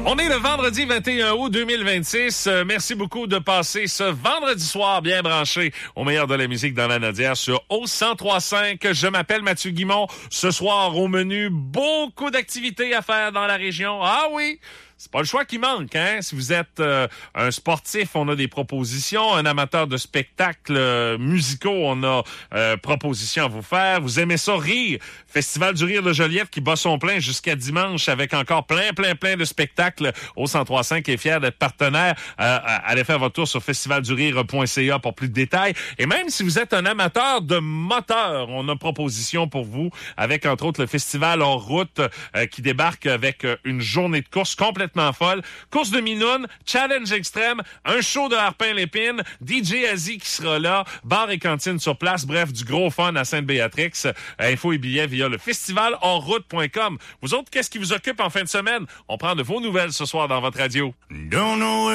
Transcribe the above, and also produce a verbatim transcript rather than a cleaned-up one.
On est le vendredi vingt et un août deux mille vingt-six. Euh, merci beaucoup de passer ce vendredi soir bien branché au meilleur de la musique dans la Nadière sur O cent trois virgule cinq. Je m'appelle Mathieu Guimond. Ce soir, au menu, beaucoup d'activités à faire dans la région. Ah oui! C'est pas le choix qui manque, hein? Si vous êtes euh, un sportif, on a des propositions. Un amateur de spectacles euh, musicaux, on a euh, propositions à vous faire. Vous aimez ça rire? Festival du rire de Joliette qui bat son plein jusqu'à dimanche avec encore plein, plein, plein de spectacles. Au cent trois virgule cinq est fier d'être partenaire. Euh, allez faire votre tour sur festival du rire point c a pour plus de détails. Et même si vous êtes un amateur de moteur, on a proposition pour vous avec entre autres le festival hors route euh, qui débarque avec euh, une journée de course complètement folle. Course de Minoune, challenge extrême, un show de Harpin-Lépine, D J Azi qui sera là, bar et cantine sur place, bref, du gros fun à Sainte-Béatrix. Infos et billets via le festival hors route point com. Vous autres, qu'est-ce qui vous occupe en fin de semaine? On prend de vos nouvelles ce soir dans votre radio. Don't know